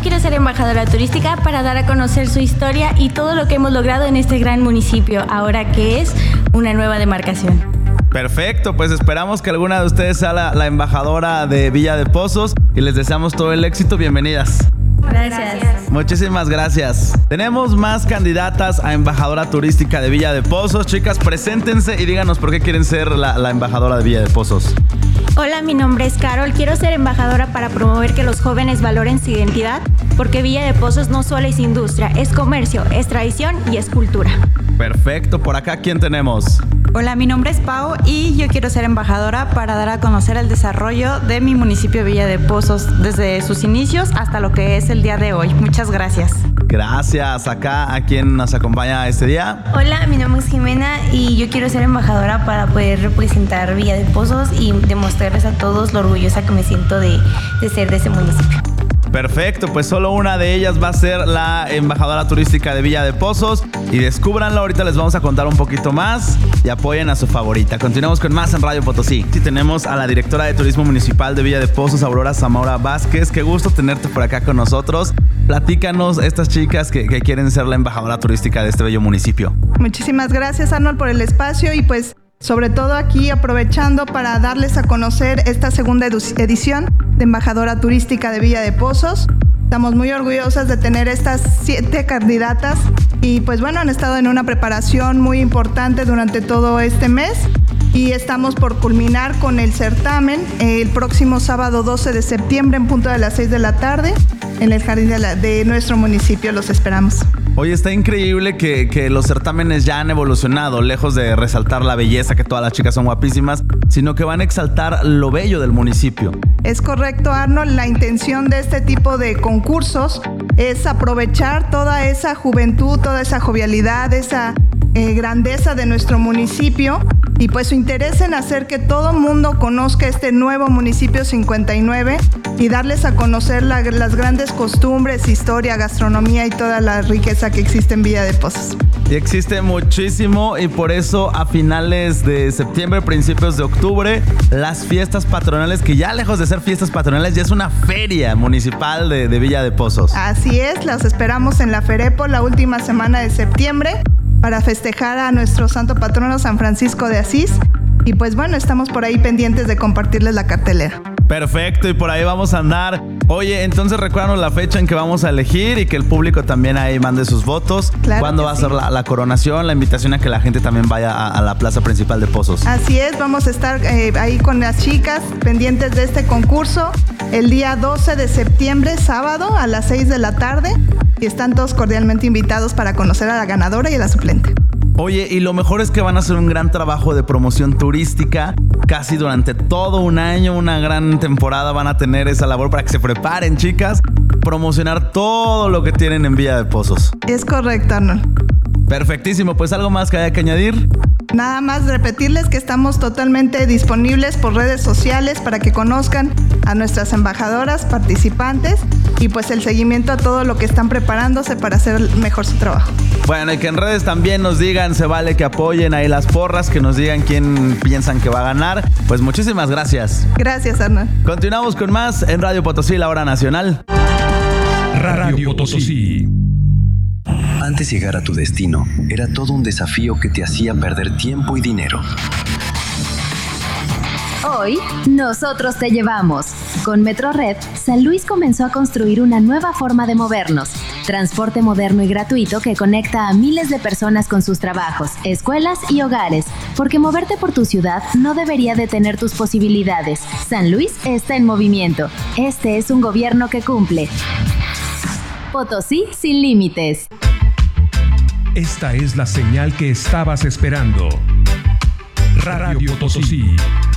quiero ser embajadora turística para dar a conocer su historia y todo lo que hemos logrado en este gran municipio, ahora que es una nueva demarcación. Perfecto, pues esperamos que alguna de ustedes sea la embajadora de Villa de Pozos y les deseamos todo el éxito. Bienvenidas. Gracias. Muchísimas gracias. Tenemos más candidatas a embajadora turística de Villa de Pozos. Chicas, preséntense y díganos por qué quieren ser la embajadora de Villa de Pozos. Hola, mi nombre es Carol. Quiero ser embajadora para promover que los jóvenes valoren su identidad, porque Villa de Pozos no solo es industria, es comercio, es tradición y es cultura. Perfecto. Por acá, ¿quién tenemos? Hola, mi nombre es Pau y yo quiero ser embajadora para dar a conocer el desarrollo de mi municipio Villa de Pozos desde sus inicios hasta lo que es el día de hoy. Muchas gracias. Gracias. Acá, ¿a quién nos acompaña este día? Hola, mi nombre es Jimena y yo quiero ser embajadora para poder representar Villa de Pozos y demostrarles a todos lo orgullosa que me siento de ser de ese municipio. Perfecto, pues solo una de ellas va a ser la embajadora turística de Villa de Pozos y descúbranlo. Ahorita les vamos a contar un poquito más y apoyen a su favorita. Continuamos con más en Radio Potosí. Sí, tenemos a la directora de Turismo Municipal de Villa de Pozos, Aurora Zamora Vázquez. Qué gusto tenerte por acá con nosotros. Platícanos, estas chicas que quieren ser la embajadora turística de este bello municipio. Muchísimas gracias, Arnold, por el espacio y pues sobre todo aquí aprovechando para darles a conocer esta segunda edición de Embajadora Turística de Villa de Pozos. Estamos muy orgullosas de tener estas 7 candidatas y pues bueno, han estado en una preparación muy importante durante todo este mes y estamos por culminar con el certamen el próximo sábado 12 de septiembre en punto de las 6 de la tarde en el jardín de nuestro municipio. Los esperamos. Oye, está increíble que los certámenes ya han evolucionado, lejos de resaltar la belleza, que todas las chicas son guapísimas, sino que van a exaltar lo bello del municipio. Es correcto, Arnold. La intención de este tipo de concursos es aprovechar toda esa juventud, toda esa jovialidad, esa grandeza de nuestro municipio y pues su interés en hacer que todo mundo conozca este nuevo municipio 59 y darles a conocer las grandes costumbres, historia, gastronomía y toda la riqueza que existe en Villa de Pozos. Y existe muchísimo y por eso a finales de septiembre, principios de octubre, las fiestas patronales, que ya lejos de ser fiestas patronales, ya es una feria municipal de Villa de Pozos. Así es, las esperamos en la Ferepo la última semana de septiembre para festejar a nuestro santo patrono San Francisco de Asís. Y pues bueno, estamos por ahí pendientes de compartirles la cartelera. Perfecto, y por ahí vamos a andar. Oye, entonces recuérdanos la fecha en que vamos a elegir y que el público también ahí mande sus votos. Claro. ¿Cuándo va a ser la coronación? La invitación a que la gente también vaya a la plaza principal de Pozos. Así es, vamos a estar ahí con las chicas pendientes de este concurso el día 12 de septiembre, sábado a las 6 de la tarde. Y están todos cordialmente invitados para conocer a la ganadora y a la suplente. Oye, y lo mejor es que van a hacer un gran trabajo de promoción turística casi durante todo un año, una gran temporada van a tener esa labor para que se preparen, chicas, promocionar todo lo que tienen en Villa de Pozos. Es correcto, Arnold. Perfectísimo, pues algo más que haya que añadir. Nada más repetirles que estamos totalmente disponibles por redes sociales para que conozcan a nuestras embajadoras, participantes y pues el seguimiento a todo lo que están preparándose para hacer mejor su trabajo. Bueno, y que en redes también nos digan, se vale que apoyen ahí las porras, que nos digan quién piensan que va a ganar. Pues muchísimas gracias. Gracias, Arnold. Continuamos con más en Radio Potosí, la hora nacional. Radio Potosí. Antes llegar a tu destino, era todo un desafío que te hacía perder tiempo y dinero. Hoy, nosotros te llevamos. Con Metrored, San Luis comenzó a construir una nueva forma de movernos. Transporte moderno y gratuito que conecta a miles de personas con sus trabajos, escuelas y hogares. Porque moverte por tu ciudad no debería detener tus posibilidades. San Luis está en movimiento. Este es un gobierno que cumple. Potosí sin límites. Esta es la señal que estabas esperando. Radio Potosí.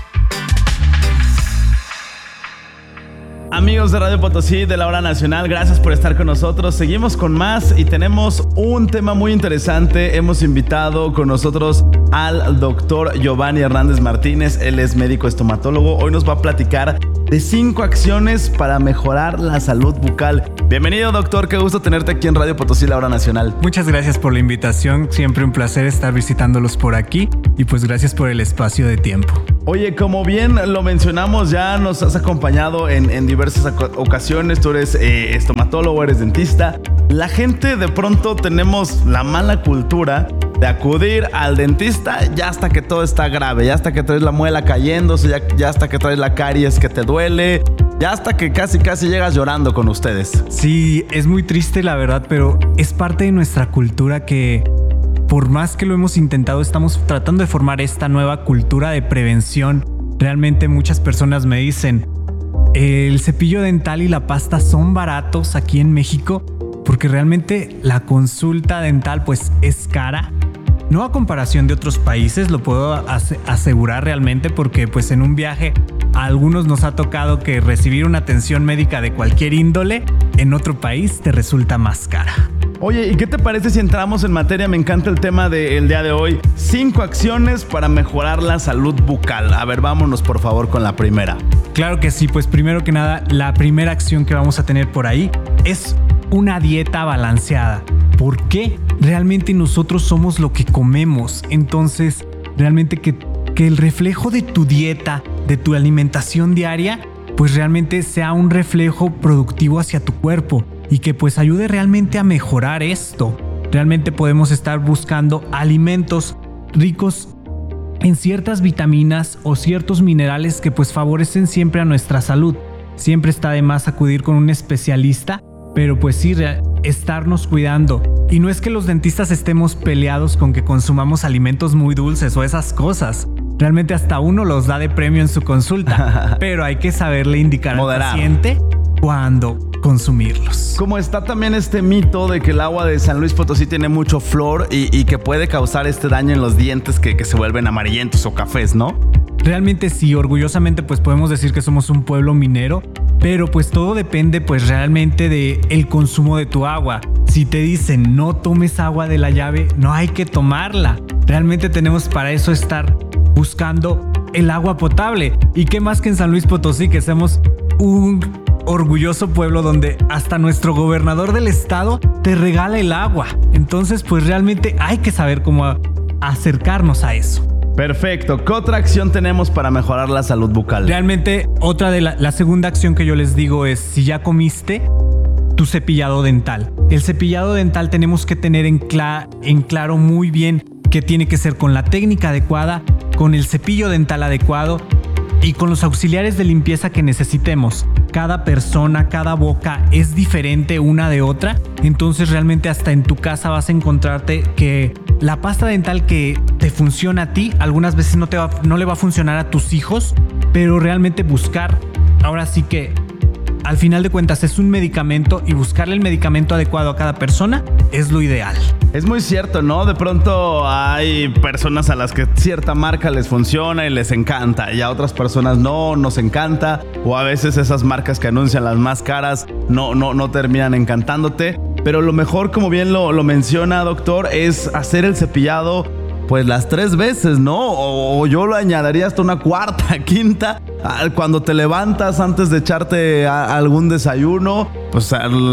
Amigos de Radio Potosí de la hora nacional, gracias por estar con nosotros. Seguimos con más y tenemos un tema muy interesante. Hemos invitado con nosotros al doctor Giovanni Hernández Martínez. Él es médico estomatólogo. Hoy nos va a platicar de 5 acciones para mejorar la salud bucal. Bienvenido, doctor, qué gusto tenerte aquí en Radio Potosí, la Hora Nacional. Muchas gracias por la invitación, siempre un placer estar visitándolos por aquí y pues gracias por el espacio de tiempo. Oye, como bien lo mencionamos, ya nos has acompañado en diversas ocasiones. Tú eres estomatólogo, eres dentista. La gente de pronto tenemos la mala cultura de acudir al dentista ya hasta que todo está grave, ya hasta que traes la muela cayéndose, ya hasta que traes la caries que te duele, ya hasta que casi llegas llorando con ustedes. Sí, es muy triste la verdad, pero es parte de nuestra cultura que por más que lo hemos intentado, estamos tratando de formar esta nueva cultura de prevención. Realmente muchas personas me dicen, el cepillo dental y la pasta son baratos aquí en México porque realmente la consulta dental pues es cara. No a comparación de otros países, lo puedo asegurar realmente porque pues en un viaje a algunos nos ha tocado que recibir una atención médica de cualquier índole en otro país te resulta más cara. Oye, ¿y qué te parece si entramos en materia? Me encanta el tema del día de hoy. 5 acciones para mejorar la salud bucal. A ver, vámonos por favor con la primera. Claro que sí, pues primero que nada, la primera acción que vamos a tener por ahí es una dieta balanceada. ¿Por qué? Realmente nosotros somos lo que comemos. Entonces, realmente que el reflejo de tu dieta, de tu alimentación diaria, pues realmente sea un reflejo productivo hacia tu cuerpo y que pues ayude realmente a mejorar esto. Realmente podemos estar buscando alimentos ricos en ciertas vitaminas o ciertos minerales que pues favorecen siempre a nuestra salud. Siempre está de más acudir con un especialista, pero pues sí, estarnos cuidando. Y no es que los dentistas estemos peleados con que consumamos alimentos muy dulces o esas cosas. Realmente hasta uno los da de premio en su consulta, pero hay que saberle indicar al paciente cuándo consumirlos. Como está también este mito de que el agua de San Luis Potosí tiene mucho flor y que puede causar este daño en los dientes que se vuelven amarillentos o cafés, ¿no? Realmente sí, orgullosamente pues podemos decir que somos un pueblo minero, pero pues todo depende pues realmente del consumo de tu agua. Si te dicen no tomes agua de la llave, no hay que tomarla. Realmente tenemos para eso estar buscando el agua potable. Y qué más que en San Luis Potosí, que somos un orgulloso pueblo donde hasta nuestro gobernador del estado te regala el agua. Entonces pues realmente hay que saber cómo acercarnos a eso. Perfecto. ¿Qué otra acción tenemos para mejorar la salud bucal? Realmente otra de la segunda acción que yo les digo es, si ya comiste, tu cepillado dental. El cepillado dental tenemos que tener en claro muy bien que tiene que ser con la técnica adecuada, con el cepillo dental adecuado y con los auxiliares de limpieza que necesitemos. Cada persona, cada boca es diferente una de otra, entonces realmente hasta en tu casa vas a encontrarte que la pasta dental que te funciona a ti, algunas veces no le va a funcionar a tus hijos, pero realmente buscar, ahora sí que al final de cuentas es un medicamento y buscarle el medicamento adecuado a cada persona es lo ideal. Es muy cierto, ¿no? De pronto hay personas a las que cierta marca les funciona y les encanta, y a otras personas no nos encanta, o a veces esas marcas que anuncian las más caras no terminan encantándote. Pero lo mejor, como bien lo menciona, doctor, es hacer el cepillado pues las 3 veces, ¿no? O yo lo añadiría hasta una cuarta, quinta. Cuando te levantas antes de echarte algún desayuno, pues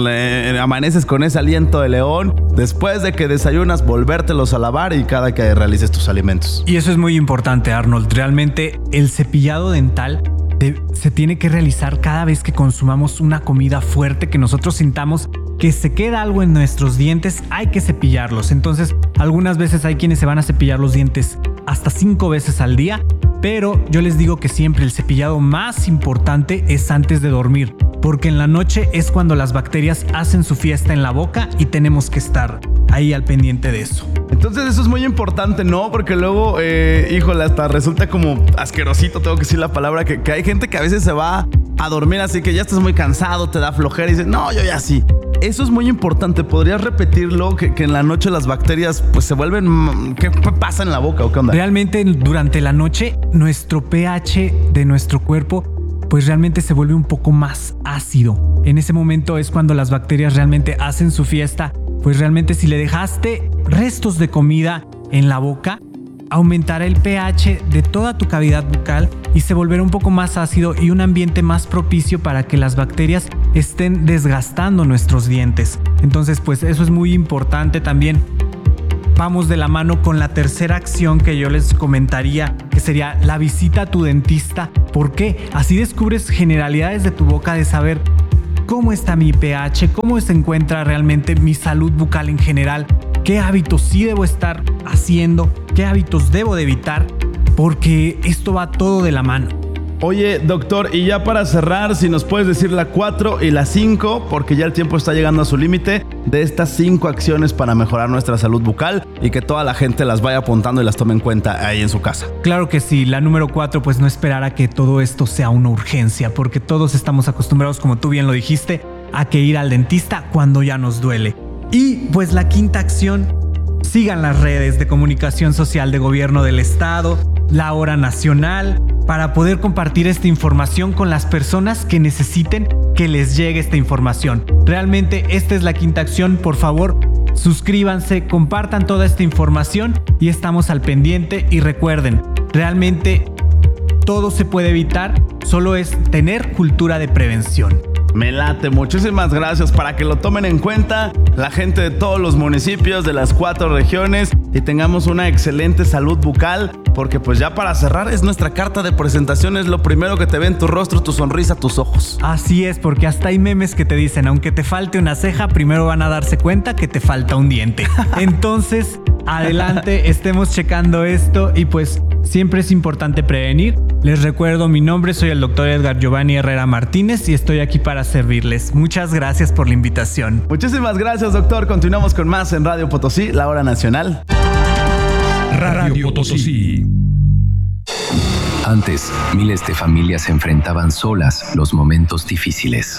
amaneces con ese aliento de león. Después de que desayunas, volvértelos a lavar y cada que realices tus alimentos. Y eso es muy importante, Arnold. Realmente el cepillado dental se tiene que realizar cada vez que consumamos una comida fuerte, que nosotros sintamos que se queda algo en nuestros dientes, hay que cepillarlos. Entonces, algunas veces hay quienes se van a cepillar los dientes hasta 5 veces al día, pero yo les digo que siempre el cepillado más importante es antes de dormir, porque en la noche es cuando las bacterias hacen su fiesta en la boca y tenemos que estar ahí al pendiente de eso. Entonces eso es muy importante, ¿no? Porque luego, híjole, hasta resulta como asquerosito, tengo que decir la palabra, que hay gente que a veces se va a dormir así que ya estás muy cansado, te da flojera y dices, no, yo ya sí. Eso es muy importante. ¿Podrías repetirlo? Que en la noche las bacterias pues se vuelven... ¿Qué pasa en la boca o qué onda? Realmente durante la noche nuestro pH de nuestro cuerpo pues realmente se vuelve un poco más ácido. En ese momento es cuando las bacterias realmente hacen su fiesta. Pues realmente si le dejaste restos de comida en la boca, aumentará el pH de toda tu cavidad bucal y se volverá un poco más ácido y un ambiente más propicio para que las bacterias estén desgastando nuestros dientes. Entonces, pues eso es muy importante también. Vamos de la mano con la tercera acción que yo les comentaría, que sería la visita a tu dentista. ¿Por qué? Así descubres generalidades de tu boca de saber cómo está mi pH, cómo se encuentra realmente mi salud bucal en general, qué hábitos sí debo estar haciendo, qué hábitos debo de evitar, porque esto va todo de la mano. Oye, doctor, y ya para cerrar, si nos puedes decir la 4 y la 5, porque ya el tiempo está llegando a su límite, de estas 5 acciones para mejorar nuestra salud bucal y que toda la gente las vaya apuntando y las tome en cuenta ahí en su casa. Claro que sí. La número 4, pues no esperar a que todo esto sea una urgencia, porque todos estamos acostumbrados, como tú bien lo dijiste, a que ir al dentista cuando ya nos duele. Y pues la quinta acción, sigan las redes de comunicación social de gobierno del estado, la hora nacional, para poder compartir esta información con las personas que necesiten que les llegue esta información. Realmente esta es la quinta acción. Por favor, suscríbanse, compartan toda esta información y estamos al pendiente. Y recuerden, realmente todo se puede evitar, solo es tener cultura de prevención. Me late, muchísimas gracias, para que lo tomen en cuenta la gente de todos los municipios de las 4 regiones y tengamos una excelente salud bucal, porque pues ya para cerrar es nuestra carta de presentación, es lo primero que te ve en tu rostro, tu sonrisa, tus ojos. Así es, porque hasta hay memes que te dicen, aunque te falte una ceja, primero van a darse cuenta que te falta un diente. Entonces, adelante, estemos checando esto y pues siempre es importante prevenir. Les recuerdo mi nombre, soy el doctor Edgar Giovanni Herrera Martínez y estoy aquí para servirles. Muchas gracias por la invitación. Muchísimas gracias, doctor. Continuamos con más en Radio Potosí, la hora nacional. Radio Potosí. Antes, miles de familias enfrentaban solas los momentos difíciles.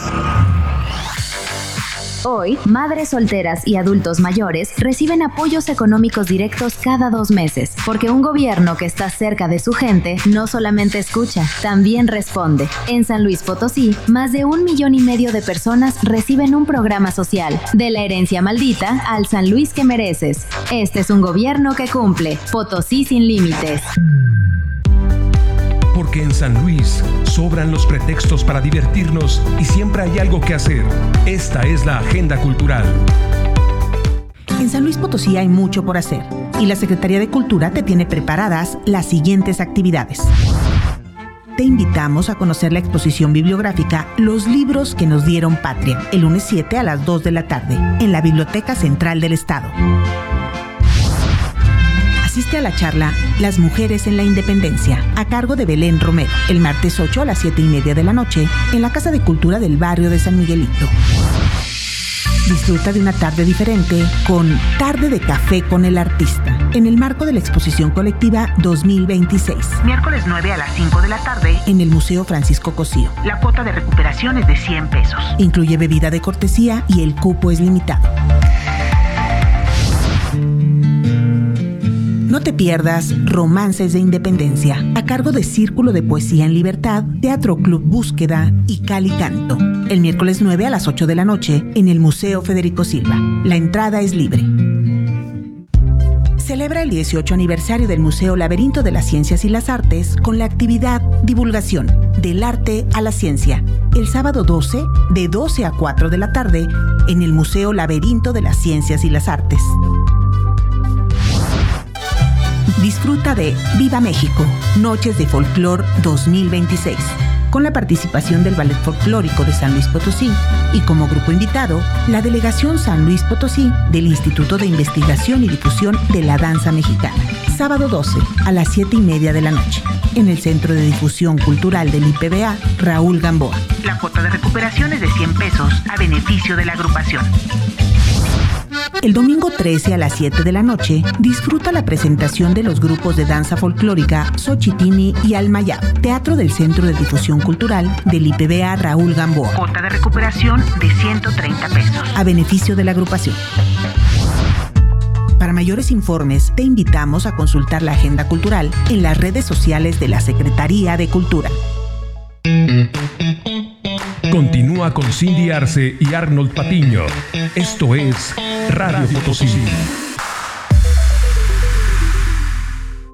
Hoy, madres solteras y adultos mayores reciben apoyos económicos directos cada 2 meses, porque un gobierno que está cerca de su gente no solamente escucha, también responde. En San Luis Potosí, más de 1,5 millones de personas reciben un programa social, de la herencia maldita al San Luis que mereces. Este es un gobierno que cumple. Potosí sin límites. Porque en San Luis sobran los pretextos para divertirnos y siempre hay algo que hacer. Esta es la agenda cultural. En San Luis Potosí hay mucho por hacer y la Secretaría de Cultura te tiene preparadas las siguientes actividades. Te invitamos a conocer la exposición bibliográfica Los libros que nos dieron patria, el lunes 7 a las 2 de la tarde, en la Biblioteca Central del Estado. Asiste a la charla Las mujeres en la independencia, a cargo de Belén Romero, el martes 8 a las 7:30 de la noche, en la Casa de Cultura del barrio de San Miguelito. Disfruta de una tarde diferente con Tarde de Café con el Artista, en el marco de la Exposición Colectiva 2026. Miércoles 9 a las 5 de la tarde, en el Museo Francisco Cosío. La cuota de recuperación es de 100 pesos. Incluye bebida de cortesía y el cupo es limitado. No te pierdas Romances de Independencia, a cargo de Círculo de Poesía en Libertad, Teatro Club Búsqueda y Cali Canto. El miércoles 9 a las 8 de la noche en el Museo Federico Silva. La entrada es libre. Celebra el 18 aniversario del Museo Laberinto de las Ciencias y las Artes con la actividad Divulgación del Arte a la Ciencia, el sábado 12 de 12 a 4 de la tarde en el Museo Laberinto de las Ciencias y las Artes. Disfruta de Viva México, Noches de Folclor 2026, con la participación del Ballet Folclórico de San Luis Potosí y como grupo invitado, la Delegación San Luis Potosí del Instituto de Investigación y Difusión de la Danza Mexicana. Sábado 12 a las 7:30 de la noche, en el Centro de Difusión Cultural del IPBA, Raúl Gamboa. La cuota de recuperación es de 100 pesos a beneficio de la agrupación. El domingo 13 a las 7 de la noche, disfruta la presentación de los grupos de danza folclórica Xochitini y Almayab, Teatro del Centro de Difusión Cultural del IPBA Raúl Gamboa. Cuota de recuperación de 130 pesos. A beneficio de la agrupación. Para mayores informes, te invitamos a consultar la agenda cultural en las redes sociales de la Secretaría de Cultura. Continúa con Cindy Arce y Arnold Patiño. Esto es Radio Potosí.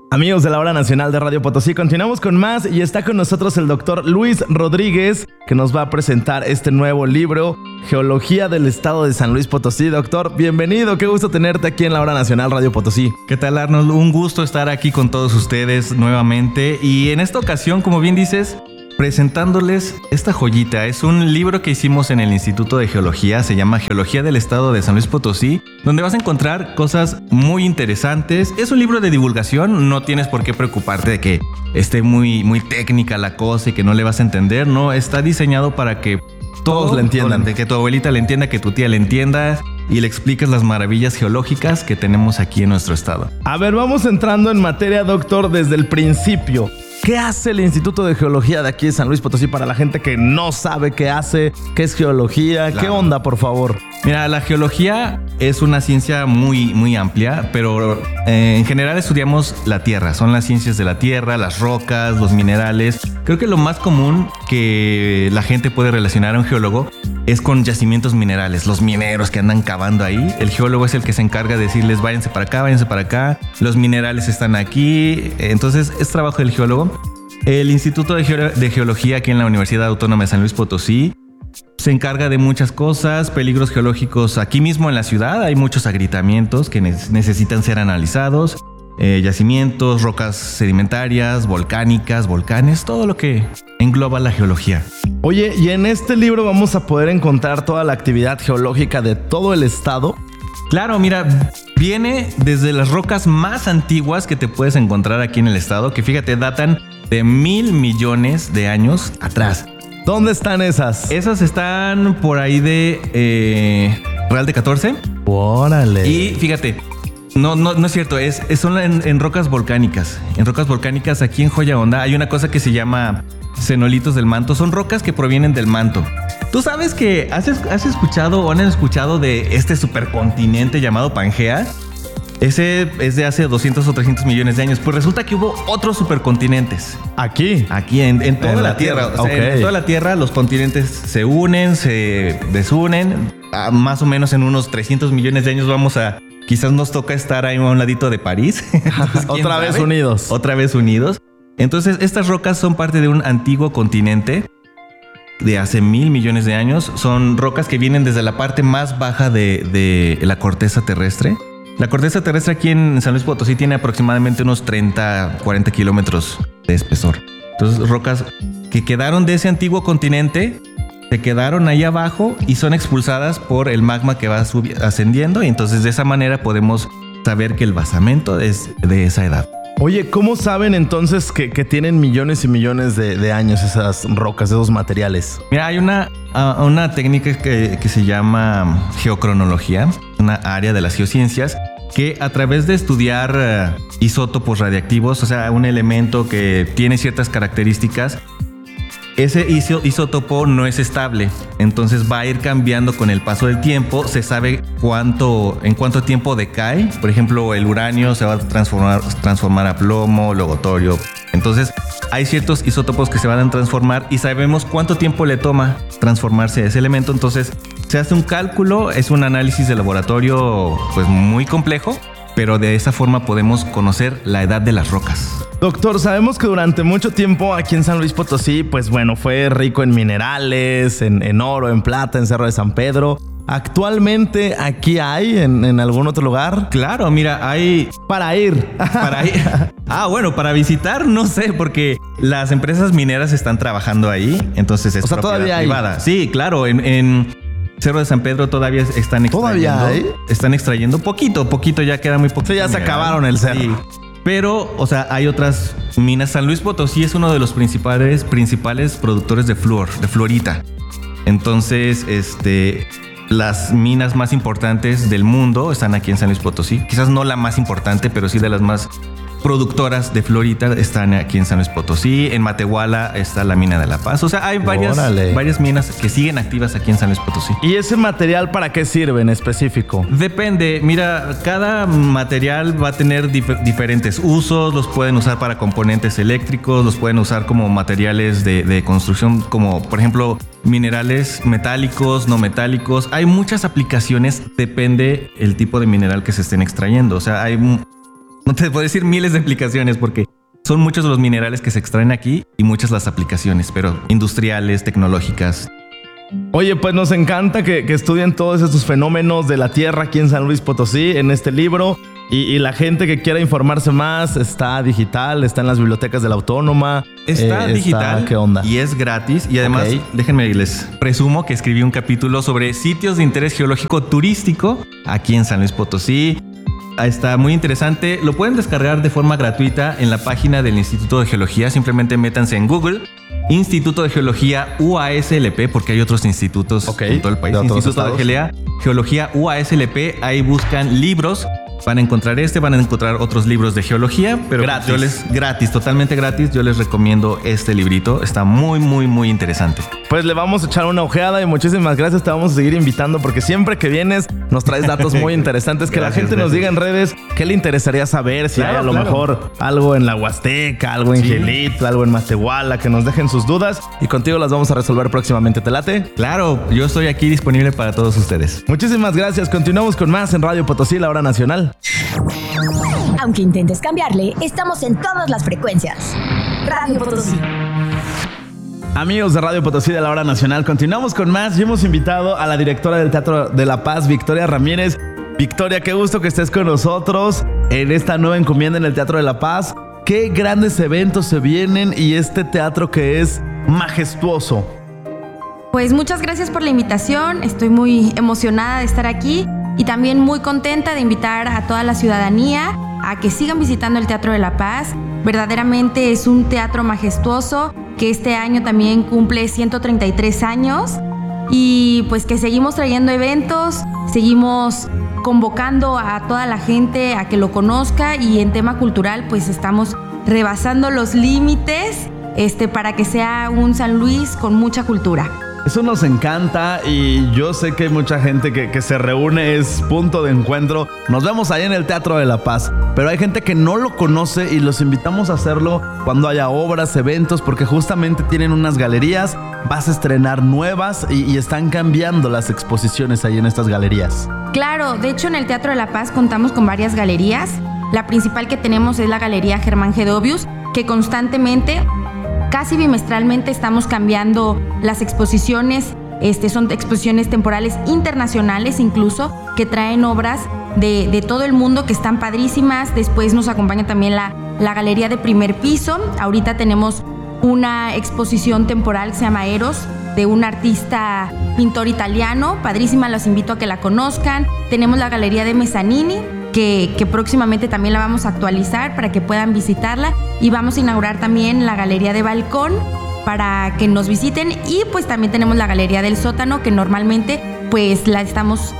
Amigos de la Hora Nacional de Radio Potosí, continuamos con más y está con nosotros el doctor Luis Rodríguez, que nos va a presentar este nuevo libro, Geología del Estado de San Luis Potosí. Doctor, bienvenido, qué gusto tenerte aquí en la Hora Nacional Radio Potosí. ¿Qué tal, Arnold? Un gusto estar aquí con todos ustedes nuevamente y en esta ocasión, como bien dices, presentándoles esta joyita. Es un libro que hicimos en el Instituto de Geología, se llama Geología del Estado de San Luis Potosí, donde vas a encontrar cosas muy interesantes. Es un libro de divulgación, no tienes por qué preocuparte de que esté muy técnica la cosa y que no le vas a entender, no, está diseñado para que todos le entiendan. Que tu abuelita le entienda, que tu tía le entienda y le expliques las maravillas geológicas que tenemos aquí en nuestro estado. A ver, vamos entrando en materia, doctor, desde el principio. ¿Qué hace el Instituto de Geología de aquí de San Luis Potosí para la gente que no sabe qué hace, qué es geología? Claro. ¿Qué onda, por favor? Mira, la geología es una ciencia muy amplia, pero en general estudiamos la tierra. Son las ciencias de la tierra, las rocas, los minerales. Creo que lo más común que la gente puede relacionar a un geólogo es con yacimientos minerales, los mineros que andan cavando ahí. El geólogo es el que se encarga de decirles váyanse para acá, los minerales están aquí. Entonces es trabajo del geólogo. El Instituto de Geología aquí en la Universidad Autónoma de San Luis Potosí se encarga de muchas cosas, peligros geológicos aquí mismo en la ciudad. Hay muchos agrietamientos que necesitan ser analizados, yacimientos, rocas sedimentarias, volcánicas, volcanes, todo lo que engloba la geología. Oye, y en este libro vamos a poder encontrar toda la actividad geológica de todo el estado. Claro, mira, viene desde las rocas más antiguas que te puedes encontrar aquí en el estado, que fíjate, datan de 1,000 millones de años atrás. ¿Dónde están esas? Esas están por ahí de Real de 14. ¡Órale! Y fíjate, no es cierto, son en rocas volcánicas. En rocas volcánicas aquí en Joya Honda hay una cosa que se llama cenolitos del manto. Son rocas que provienen del manto. ¿Tú sabes que has escuchado o han escuchado de este supercontinente llamado Pangea? Ese es de hace 200 o 300 millones de años. Pues resulta que hubo otros supercontinentes. ¿Aquí? Aquí, en toda la Tierra. O sea, okay. En toda la Tierra los continentes se unen, se desunen. Más o menos en unos 300 millones de años quizás nos toca estar ahí a un ladito de París. Entonces, Otra vez unidos. Otra vez unidos. Entonces, estas rocas son parte de un antiguo continente de hace 1,000 millones de años. Son rocas que vienen desde la parte más baja de la corteza terrestre. La corteza terrestre aquí en San Luis Potosí tiene aproximadamente unos 30-40 kilómetros de espesor. Entonces, rocas que quedaron de ese antiguo continente se quedaron ahí abajo y son expulsadas por el magma que va ascendiendo. Y entonces, de esa manera podemos saber que el basamento es de esa edad. Oye, ¿cómo saben entonces que tienen millones y millones de años esas rocas, esos materiales? Mira, hay una técnica que se llama geocronología, una área de las geociencias, que a través de estudiar isótopos radiactivos, o sea, un elemento que tiene ciertas características, ese isótopo no es estable, entonces va a ir cambiando con el paso del tiempo. Se sabe en cuánto tiempo decae. Por ejemplo, el uranio se va a transformar a plomo, luego torio. Entonces, hay ciertos isótopos que se van a transformar y sabemos cuánto tiempo le toma transformarse a ese elemento. Entonces, se hace un cálculo, es un análisis de laboratorio pues muy complejo, pero de esa forma podemos conocer la edad de las rocas. Doctor, sabemos que durante mucho tiempo aquí en San Luis Potosí, pues bueno, fue rico en minerales, en oro, en plata, en Cerro de San Pedro. ¿Actualmente aquí hay en algún otro lugar? Claro, mira, hay... Para ir. Bueno, para visitar, no sé, porque las empresas mineras están trabajando ahí, entonces es propiedad privada. Hay. Sí, claro, en Cerro de San Pedro todavía están extrayendo. ¿Todavía hay? Están extrayendo poquito, ya queda muy poquito. Sí, ya se acabaron el cerro. Sí. Pero, o sea, hay otras minas. San Luis Potosí es uno de los principales productores de fluorita. Entonces, las minas más importantes del mundo están aquí en San Luis Potosí. Quizás no la más importante, pero sí de las más productoras de fluorita están aquí en San Luis Potosí. En Matehuala está la mina de La Paz. O sea, hay varias minas que siguen activas aquí en San Luis Potosí. ¿Y ese material para qué sirve en específico? Depende. Mira, cada material va a tener diferentes usos. Los pueden usar para componentes eléctricos, los pueden usar como materiales de construcción, como por ejemplo minerales metálicos, no metálicos. Hay muchas aplicaciones, depende el tipo de mineral que se estén extrayendo. O sea, hay no te puedo decir miles de aplicaciones porque son muchos los minerales que se extraen aquí y muchas las aplicaciones, pero industriales, tecnológicas. Oye, pues nos encanta que estudien todos estos fenómenos de la Tierra aquí en San Luis Potosí, en este libro. Y la gente que quiera informarse más, está digital, está en las bibliotecas de la Autónoma. Está digital. ¿Qué onda? Y es gratis. Y además, déjenme les presumo que escribí un capítulo sobre sitios de interés geológico turístico aquí en San Luis Potosí. Está muy interesante. Lo pueden descargar de forma gratuita en la página del Instituto de Geología. Simplemente métanse en Google. Instituto de Geología UASLP, porque hay otros institutos en todo el país. Instituto de Geología UASLP. Ahí buscan libros. Van a encontrar van a encontrar otros libros de geología, pero gratis, totalmente gratis. Yo les recomiendo este librito. Está muy, muy, muy interesante. Pues le vamos a echar una ojeada y muchísimas gracias. Te vamos a seguir invitando porque siempre que vienes nos traes datos muy interesantes. Que la gente nos diga en redes qué le interesaría saber. Si hay a lo mejor algo en la Huasteca, algo en Xilitl, algo en Matehuala, que nos dejen sus dudas y contigo las vamos a resolver próximamente. ¿Te late? Claro, yo estoy aquí disponible para todos ustedes. Muchísimas gracias. Continuamos con más en Radio Potosí, la hora nacional. Aunque intentes cambiarle, estamos en todas las frecuencias. Radio Potosí. Amigos de Radio Potosí de la Hora Nacional, continuamos con más y hemos invitado a la directora del Teatro de la Paz, Victoria Ramírez. Victoria, qué gusto que estés con nosotros en esta nueva encomienda en el Teatro de la Paz. Qué grandes eventos se vienen y este teatro que es majestuoso. Pues muchas gracias por la invitación, estoy muy emocionada de estar aquí y también muy contenta de invitar a toda la ciudadanía a que sigan visitando el Teatro de la Paz. Verdaderamente es un teatro majestuoso que este año también cumple 133 años y pues que seguimos trayendo eventos, seguimos convocando a toda la gente a que lo conozca y en tema cultural pues estamos rebasando los límites para que sea un San Luis con mucha cultura. Eso nos encanta y yo sé que hay mucha gente que se reúne, es punto de encuentro. Nos vemos ahí en el Teatro de la Paz, pero hay gente que no lo conoce y los invitamos a hacerlo cuando haya obras, eventos, porque justamente tienen unas galerías, vas a estrenar nuevas y están cambiando las exposiciones ahí en estas galerías. Claro, de hecho en el Teatro de la Paz contamos con varias galerías. La principal que tenemos es la Galería Germán Gedovius, que constantemente, casi bimestralmente, estamos cambiando las exposiciones. Son exposiciones temporales internacionales incluso, que traen obras de todo el mundo que están padrísimas. Después nos acompaña también la Galería de Primer Piso. Ahorita tenemos una exposición temporal que se llama Eros, de un artista pintor italiano, padrísima, los invito a que la conozcan. Tenemos la Galería de Mezzanini, que próximamente también la vamos a actualizar para que puedan visitarla, y vamos a inaugurar también la Galería de Balcón para que nos visiten, y pues también tenemos la Galería del Sótano, que normalmente pues la estamos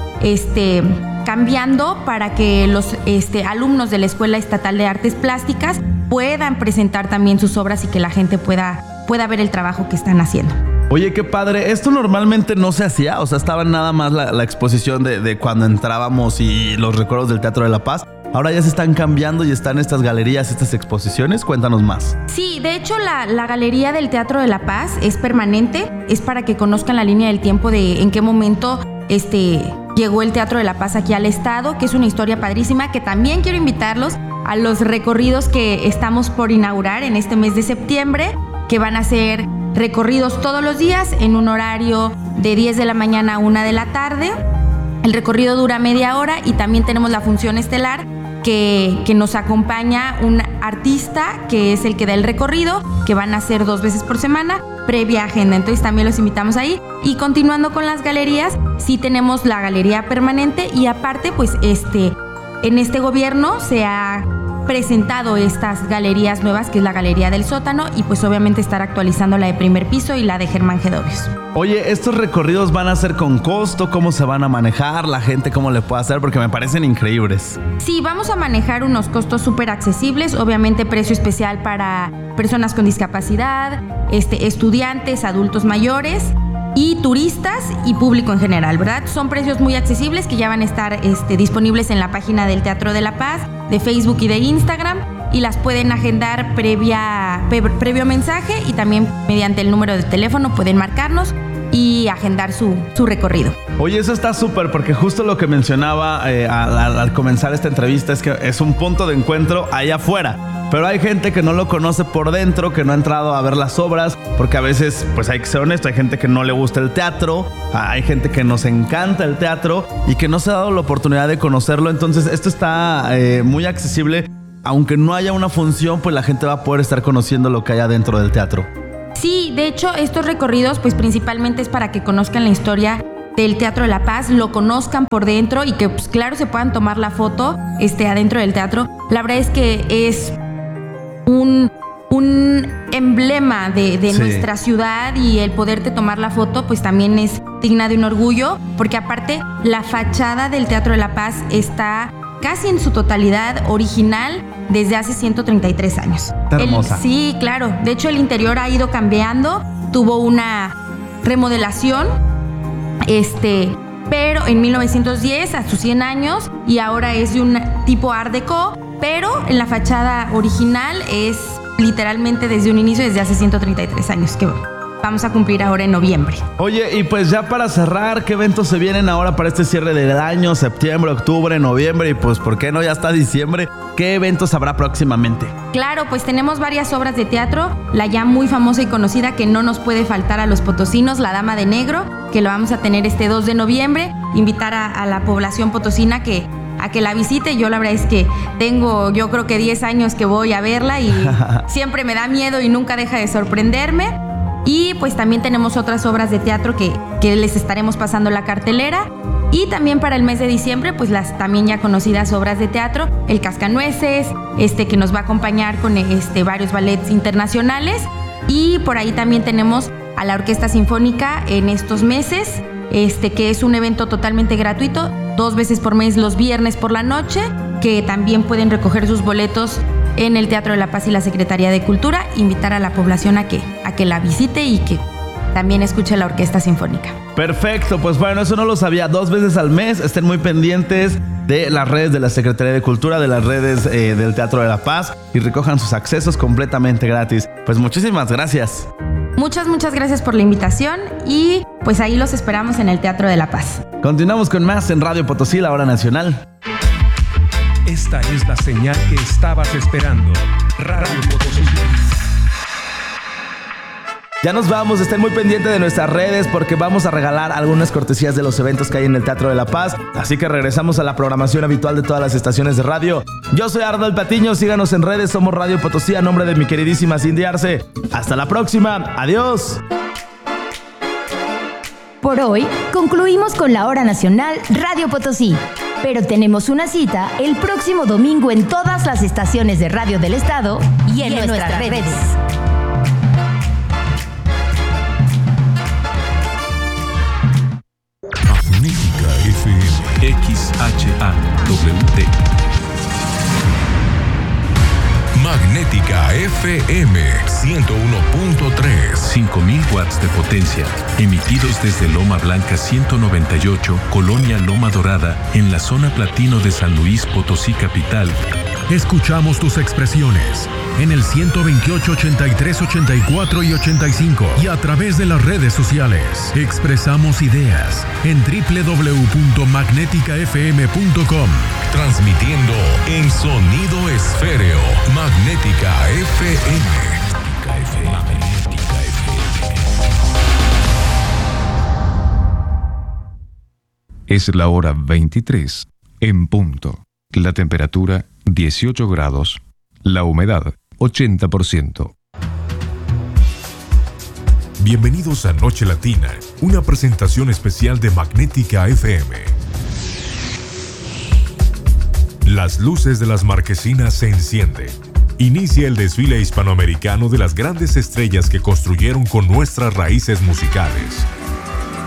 cambiando para que los alumnos de la Escuela Estatal de Artes Plásticas puedan presentar también sus obras y que la gente pueda ver el trabajo que están haciendo. Oye, qué padre. Esto normalmente no se hacía, o sea, estaba nada más la exposición de cuando entrábamos y los recuerdos del Teatro de la Paz. Ahora ya se están cambiando y están estas galerías, estas exposiciones. Cuéntanos más. Sí, de hecho la Galería del Teatro de la Paz es permanente, es para que conozcan la línea del tiempo de en qué momento llegó el Teatro de la Paz aquí al estado, que es una historia padrísima, que también quiero invitarlos a los recorridos que estamos por inaugurar en este mes de septiembre, que van a ser recorridos todos los días en un horario de 10 de la mañana a 1 de la tarde. El recorrido dura media hora y también tenemos la función estelar que nos acompaña un artista que es el que da el recorrido, que van a ser 2 veces por semana, previa agenda. Entonces también los invitamos ahí. Y continuando con las galerías, sí tenemos la galería permanente y aparte pues en este gobierno se ha presentado estas galerías nuevas, que es la Galería del Sótano, y pues obviamente estar actualizando la de Primer Piso y la de Germán Gedovius. Oye, ¿estos recorridos van a ser con costo? ¿Cómo se van a manejar? ¿La gente cómo le puede hacer? Porque me parecen increíbles. Sí, vamos a manejar unos costos súper accesibles, obviamente precio especial para personas con discapacidad, estudiantes, adultos mayores y turistas y público en general, ¿verdad? Son precios muy accesibles que ya van a estar disponibles en la página del Teatro de la Paz, de Facebook y de Instagram, y las pueden agendar previo mensaje, y también mediante el número de teléfono pueden marcarnos y agendar su recorrido. Oye, eso está súper, porque justo lo que mencionaba al comenzar esta entrevista es que es un punto de encuentro allá afuera. Pero hay gente que no lo conoce por dentro, que no ha entrado a ver las obras, porque a veces, pues hay que ser honesto, hay gente que no le gusta el teatro, hay gente que nos encanta el teatro y que no se ha dado la oportunidad de conocerlo. Entonces esto está muy accesible. Aunque no haya una función, pues la gente va a poder estar conociendo lo que hay adentro del teatro. Sí, de hecho, estos recorridos pues principalmente es para que conozcan la historia del Teatro de la Paz, lo conozcan por dentro y que pues claro se puedan tomar la foto adentro del teatro. La verdad es que es un emblema de nuestra ciudad, y el poderte tomar la foto pues también es digna de un orgullo, porque aparte la fachada del Teatro de la Paz está casi en su totalidad original desde hace 133 años. Está hermosa. Sí, claro. De hecho, el interior ha ido cambiando, tuvo una remodelación, pero en 1910 a sus 100 años, y ahora es de un tipo Art Deco, pero en la fachada original es literalmente desde un inicio, desde hace 133 años, que vamos a cumplir ahora en noviembre. Oye, y pues ya para cerrar, ¿qué eventos se vienen ahora para este cierre del año? Septiembre, octubre, noviembre, y pues ¿por qué no? Ya está diciembre. ¿Qué eventos habrá próximamente? Claro, pues tenemos varias obras de teatro. La ya muy famosa y conocida que no nos puede faltar a los potosinos, La Dama de Negro, que lo vamos a tener este 2 de noviembre. Invitar a la población potosina a que la visite. Yo la verdad es que tengo, yo creo que 10 años que voy a verla y siempre me da miedo y nunca deja de sorprenderme. Y pues también tenemos otras obras de teatro que les estaremos pasando la cartelera. Y también para el mes de diciembre, pues las también ya conocidas obras de teatro, El Cascanueces, que nos va a acompañar con varios ballets internacionales. Y por ahí también tenemos a la Orquesta Sinfónica en estos meses, que es un evento totalmente gratuito, 2 veces por mes los viernes por la noche, que también pueden recoger sus boletos en el Teatro de la Paz y la Secretaría de Cultura. Invitar a la población a que la visite y que también escuche la Orquesta Sinfónica. Perfecto, pues bueno, eso no lo sabía. 2 veces al mes, estén muy pendientes de las redes de la Secretaría de Cultura, de las redes del Teatro de la Paz, y recojan sus accesos completamente gratis. Pues muchísimas gracias. Muchas gracias por la invitación, y pues ahí los esperamos en el Teatro de la Paz. Continuamos con más en Radio Potosí, la hora nacional. Esta es la señal que estabas esperando. Radio Potosí. Ya nos vamos, estén muy pendientes de nuestras redes porque vamos a regalar algunas cortesías de los eventos que hay en el Teatro de la Paz. Así que regresamos a la programación habitual de todas las estaciones de radio. Yo soy Arnold Patiño, síganos en redes, somos Radio Potosí, a nombre de mi queridísima Cindy Arce. Hasta la próxima, adiós. Por hoy concluimos con la hora nacional Radio Potosí, pero tenemos una cita el próximo domingo en todas las estaciones de radio del estado y en nuestras redes. Magnética FM XHAWT. Magnética FM 101.3, 5000 watts de potencia, emitidos desde Loma Blanca 198, Colonia Loma Dorada, en la zona platino de San Luis Potosí capital. Escuchamos tus expresiones en el 128, 83, 84 y 85 y a través de las redes sociales. Expresamos ideas en www.magneticafm.com. Transmitiendo en sonido esféreo. Magnética FM. Magnética FM. Es la hora 23 en punto. La temperatura 18 grados. La humedad 80%. Bienvenidos a Noche Latina, una presentación especial de Magnética FM. Las luces de las marquesinas se encienden. Inicia el desfile hispanoamericano de las grandes estrellas que construyeron con nuestras raíces musicales.